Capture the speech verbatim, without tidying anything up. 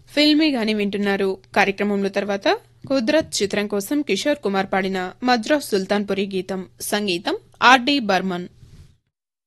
ఫిల్మీ గాని వింటున్నారు. కార్యక్రమంలో తర్వాత కుద్రత్ చిత్రం కోసం కిషోర్ కుమార్ పాడిన మద్రాస్ సుల్తాన్పురి గీతం. సంగీతం ఆర్ డి బర్మన్.